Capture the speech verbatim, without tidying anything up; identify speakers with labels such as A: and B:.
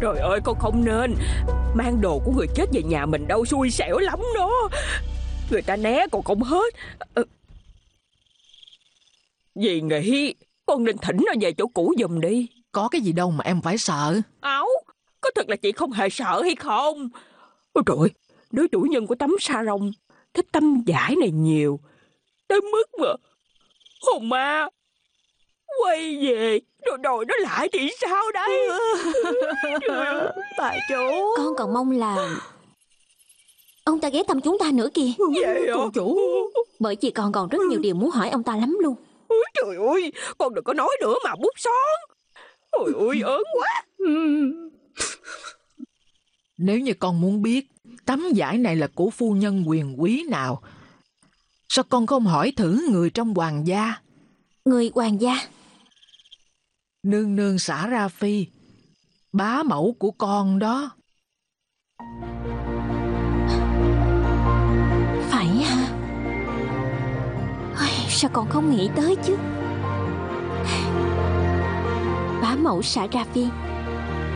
A: Trời ơi, con không nên mang đồ của người chết về nhà mình đâu, xui xẻo lắm đó. Người ta né còn không hết. Ờ, Dì nghĩ con nên thỉnh nó về chỗ cũ giùm đi.
B: Có cái gì đâu mà em phải sợ.
A: Áo, có thật là chị không hề sợ hay không? Ôi trời ơi, đứa chủ nhân của tấm sa rông thích tấm vải này nhiều tới mức mà hồn ma quay về rồi đòi nó lại thì sao đây?
C: Bà chủ,
D: Con còn mong là ông ta ghé thăm chúng ta nữa kìa.
A: Vậy hả?
C: cô chủ.
D: Bởi vì con còn rất nhiều điều muốn hỏi ông ta lắm luôn.
A: Ôi trời ơi, con đừng có nói nữa mà bút son. Ôi ôi, ớn quá.
B: Nếu như con muốn biết tấm vải này là của phu nhân quyền quý nào, sao con không hỏi thử người trong hoàng gia?
D: Người hoàng gia?
B: Nương nương Xả Ra Phi, bá mẫu của con đó.
D: Phải hả? Ôi, sao con không nghĩ tới chứ? Bá mẫu Xả Ra Phi